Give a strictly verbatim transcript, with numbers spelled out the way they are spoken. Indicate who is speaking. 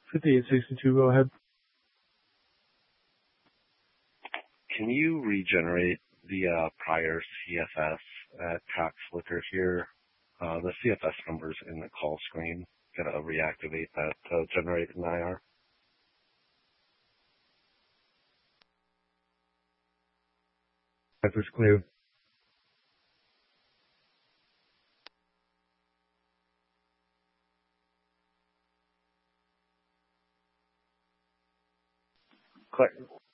Speaker 1: fifty-eight sixty-two, go ahead.
Speaker 2: Can you regenerate the uh, prior C F S at Tax Flicker here? Uh, the C F S number's in the call screen. Gotta reactivate that to generate an I R.
Speaker 1: Hyper's clear.
Speaker 2: Click.